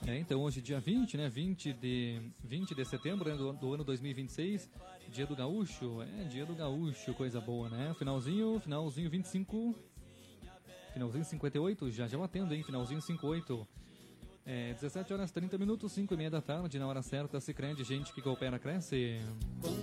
Então hoje dia 20, né? 20 de setembro, né, do ano 2026, dia do gaúcho, dia do gaúcho, coisa boa, né? Finalzinho 25, finalzinho 58, já eu atendo, hein? Finalzinho 58. 17 horas 30 minutos, 5:30 da tarde, na hora certa. Sicredi, gente que coopera, cresce.